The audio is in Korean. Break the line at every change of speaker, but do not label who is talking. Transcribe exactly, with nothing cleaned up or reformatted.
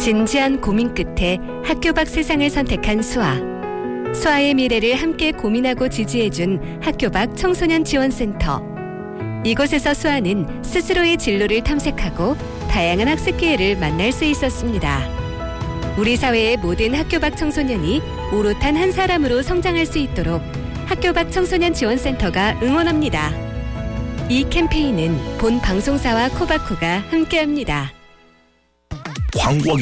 진지한 고민 끝에 학교 밖 세상을 선택한 수아. 수아의 미래를 함께 고민하고 지지해준 학교 밖 청소년 지원센터. 이곳에서 수아는 스스로의 진로를 탐색하고 다양한 학습 기회를 만날 수 있었습니다. 우리 사회의 모든 학교 밖 청소년이 오롯한 한 사람으로 성장할 수 있도록 학교 밖 청소년 지원센터가 응원합니다. 이 캠페인은 본 방송사와 코바코가 함께합니다.
광고하기